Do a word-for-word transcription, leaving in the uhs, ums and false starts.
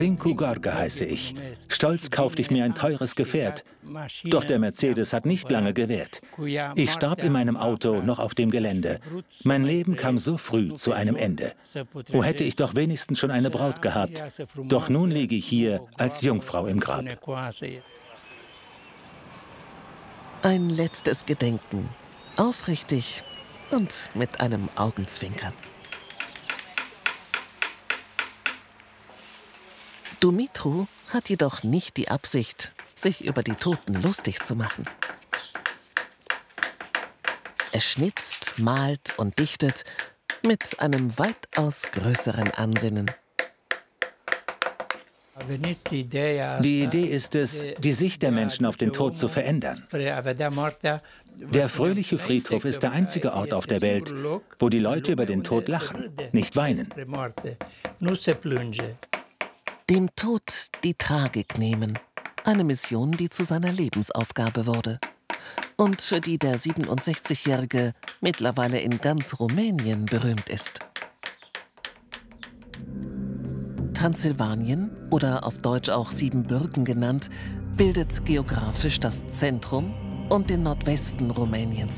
Rinku Gorge heiße ich. Stolz kaufte ich mir ein teures Gefährt. Doch der Mercedes hat nicht lange gewährt. Ich starb in meinem Auto noch auf dem Gelände. Mein Leben kam so früh zu einem Ende. Oh, hätte ich doch wenigstens schon eine Braut gehabt. Doch nun liege ich hier als Jungfrau im Grab. Ein letztes Gedenken. Aufrichtig und mit einem Augenzwinkern. Dumitru hat jedoch nicht die Absicht, sich über die Toten lustig zu machen. Er schnitzt, malt und dichtet mit einem weitaus größeren Ansinnen. Die Idee ist es, die Sicht der Menschen auf den Tod zu verändern. Der fröhliche Friedhof ist der einzige Ort auf der Welt, wo die Leute über den Tod lachen, nicht weinen. Dem Tod die Tragik nehmen. Eine Mission, die zu seiner Lebensaufgabe wurde. Und für die der siebenundsechzigjährige mittlerweile in ganz Rumänien berühmt ist. Transsilvanien, oder auf Deutsch auch Siebenbürgen genannt, bildet geografisch das Zentrum und den Nordwesten Rumäniens.